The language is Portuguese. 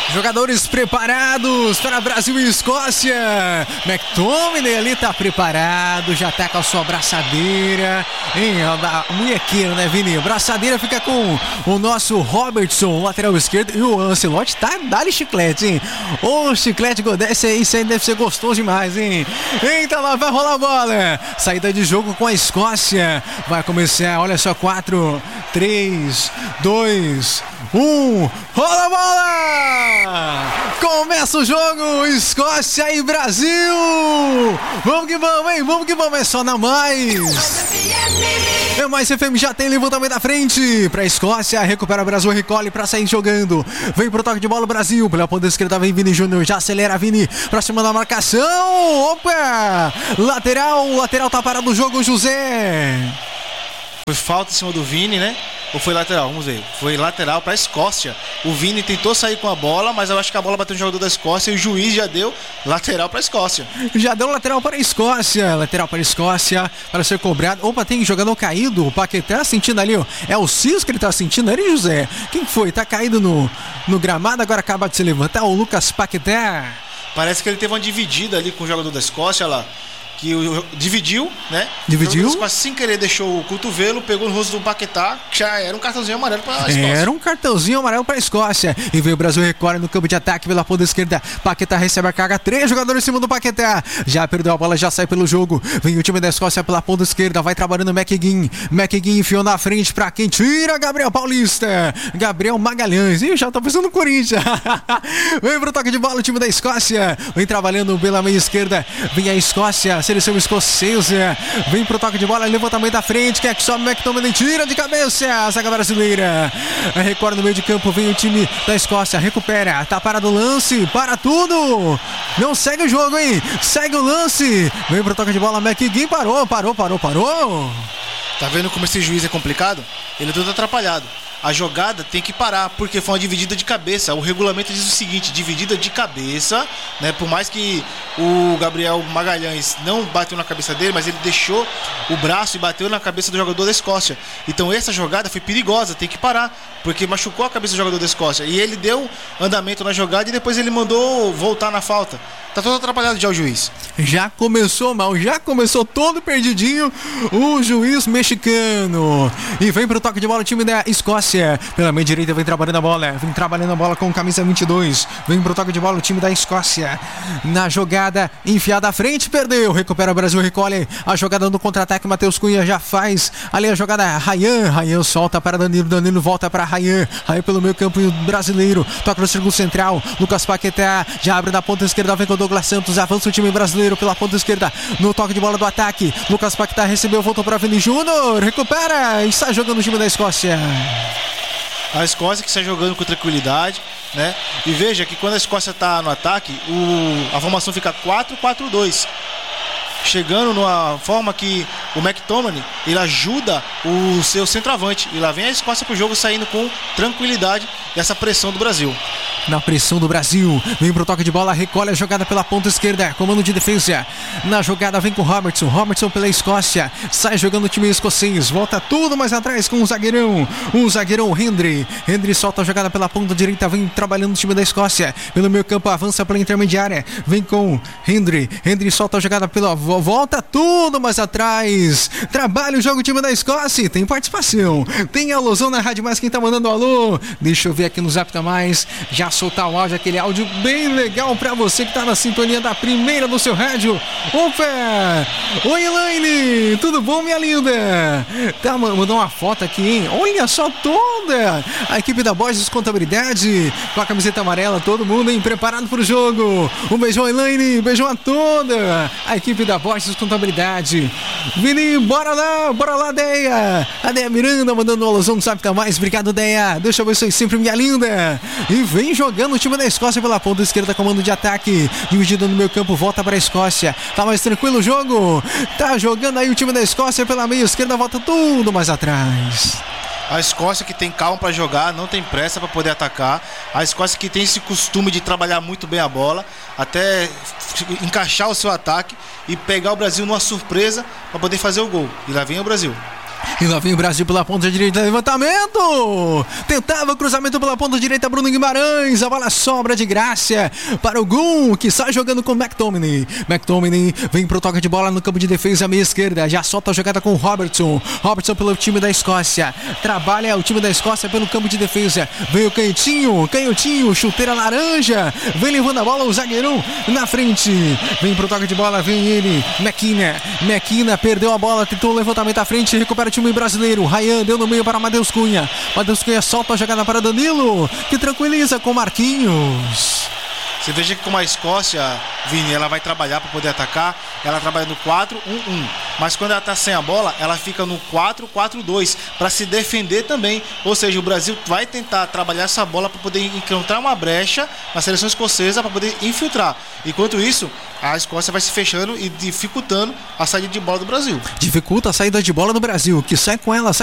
Jogadores preparados para Brasil e Escócia. McTominay ali tá preparado, já tá com a sua braçadeira. A munhequeira, né, Vini? A braçadeira fica com o nosso Robertson, lateral esquerdo, e o Ancelotti tá dá-lhe chiclete, hein? Ô, chiclete Godesse aí, isso aí deve ser gostoso demais, hein? Eita, lá vai rolar a bola. Saída de jogo com a Escócia. Vai começar, olha só, 4, 3, 2, 1. Rola a bola! Começa o jogo, Escócia e Brasil! Vamos que vamos, hein? Vamos que vamos, é só na Mais! É Mais FM, já tem levantamento da frente pra Escócia, recupera o Brasil, recolhe pra sair jogando. Vem pro toque de bola o Brasil, pela ponta esquerda vem Vini Júnior, já acelera Vini pra cima da marcação. Opa! Lateral tá parado o jogo, José. Foi falta em cima do Vini, né? Ou foi lateral? Vamos ver. Foi lateral para a Escócia. O Vini tentou sair com a bola, mas eu acho que a bola bateu no jogador da Escócia e o juiz já deu lateral para a Escócia. Já deu lateral para a Escócia. Lateral para a Escócia para ser cobrado. Opa, tem jogador caído. O Paquetá sentindo ali, ó. É o Cisco que ele tá sentindo ali, José? Quem foi? Tá caído no gramado, agora acaba de se levantar. O Lucas Paquetá. Parece que ele teve uma dividida ali com o jogador da Escócia lá. Que dividiu, né? Dividiu? Mas sem querer deixou o cotovelo, pegou no rosto do Paquetá, que já era um cartãozinho amarelo para a Escócia. Era um cartãozinho amarelo para a Escócia. E veio o Brasil, recorre no campo de ataque pela ponta esquerda. Paquetá recebe a carga, 3 jogadores em cima do Paquetá. Já perdeu a bola, já sai pelo jogo. Vem o time da Escócia pela ponta esquerda, vai trabalhando o McGinn. McGinn enfiou na frente para quem tira, Gabriel Paulista. Gabriel Magalhães. Ih, já tá pensando no Corinthians. Vem pro toque de bola o time da Escócia. Vem trabalhando pela meia esquerda. Vem a Escócia. Seleção escocesa, vem pro toque de bola, levantamento da frente, quer que sobe, McTominay tira de cabeça, a zaga brasileira, recorre no meio de campo, vem o time da Escócia, recupera, tá parado o lance, para tudo, não segue o jogo, hein, segue o lance, vem pro toque de bola, McGinn parou. Tá vendo como esse juiz é complicado? Ele é todo atrapalhado. A jogada tem que parar, porque foi uma dividida de cabeça. O regulamento diz o seguinte, dividida de cabeça, né? Por mais que o Gabriel Magalhães não bateu na cabeça dele, mas ele deixou o braço e bateu na cabeça do jogador da Escócia. Então essa jogada foi perigosa, tem que parar, porque machucou a cabeça do jogador da Escócia. E ele deu andamento na jogada e depois ele mandou voltar na falta. Tá todo atrapalhado já o juiz. Já começou mal, já começou todo perdidinho o juiz mexicano. E vem pro toque de bola o time da Escócia. Pela meia direita vem trabalhando a bola com camisa 22. Vem pro toque de bola o time da Escócia. Na jogada, enfiada à frente, perdeu. Recupera o Brasil, recolhe a jogada no contra-ataque. Matheus Cunha já faz ali a jogada. Ryan solta para Danilo volta para Ryan pelo meio campo brasileiro. Toca no círculo central. Lucas Paquetá já abre da ponta esquerda, vem com o Douglas Santos. Avança o time brasileiro pela ponta esquerda. No toque de bola do ataque. Lucas Paquetá recebeu, voltou para Vini Júnior. Recupera e está jogando o time da Escócia. A Escócia que está jogando com tranquilidade, né? E veja que quando a Escócia está no ataque, a formação fica 4-4-2. Chegando numa forma que o McTominay, ele ajuda o seu centroavante. E lá vem a Escócia pro jogo saindo com tranquilidade dessa pressão do Brasil. Na pressão do Brasil, vem pro toque de bola, recolhe a jogada pela ponta esquerda, comando de defesa. Na jogada vem com o Robertson pela Escócia, sai jogando o time escocês, volta tudo mais atrás com o zagueirão Hendry solta a jogada pela ponta direita, vem trabalhando o time da Escócia, pelo meio campo avança pela intermediária, vem com Hendry solta a jogada pela volta tudo mais atrás, trabalha o jogo o time da Escócia, tem participação, tem alusão na Rádio Mais, quem tá mandando alô, deixa eu ver aqui no Zap da Mais, já soltar o áudio, aquele áudio bem legal pra você que tá na sintonia da primeira do seu rádio. Opa! Oi, Elaine! Tudo bom, minha linda? Tá, mandou uma foto aqui, hein? Olha só toda a equipe da Borges Contabilidade com a camiseta amarela, todo mundo, hein? Preparado pro jogo. Um beijão, Elaine! Beijão a toda a equipe da Borges Contabilidade. Vini, bora lá, Deia! A Deia Miranda mandando uma alusão no Zap da Mais. Obrigado, Deia! Deixa eu abençoe sempre, minha linda! E vem jogando o time da Escócia pela ponta esquerda, comando de ataque, dividido no meio campo, volta para a Escócia, tá mais tranquilo o jogo, tá jogando aí o time da Escócia pela meia esquerda, volta tudo mais atrás. A Escócia que tem calma para jogar, não tem pressa para poder atacar. A Escócia que tem esse costume de trabalhar muito bem a bola, até encaixar o seu ataque e pegar o Brasil numa surpresa para poder fazer o gol. E lá vem o Brasil. E lá vem o Brasil pela ponta direita, levantamento. Tentava cruzamento pela ponta direita, Bruno Guimarães. A bola sobra de graça para o Gum, que sai jogando com o McTominay. McTominay vem pro toque de bola no campo de defesa, meia esquerda. Já solta a jogada com o Robertson. Robertson pelo time da Escócia. Trabalha o time da Escócia pelo campo de defesa. Vem o Canhotinho, chuteira laranja. Vem levando a bola o zagueirão na frente. Vem pro toque de bola, vem ele, Mequina perdeu a bola, tentou o levantamento à frente, recupera o time brasileiro. Ryan deu no meio para Matheus Cunha. Matheus Cunha solta a jogada para Danilo, que tranquiliza com Marquinhos. Você veja que como a Escócia, Vini, ela vai trabalhar para poder atacar, ela trabalha no 4-1-1. Mas quando ela está sem a bola, ela fica no 4-4-2 para se defender também. Ou seja, o Brasil vai tentar trabalhar essa bola para poder encontrar uma brecha na seleção escocesa para poder infiltrar. Enquanto isso, a Escócia vai se fechando e dificultando a saída de bola do Brasil. Dificulta a saída de bola do Brasil, que sai com ela,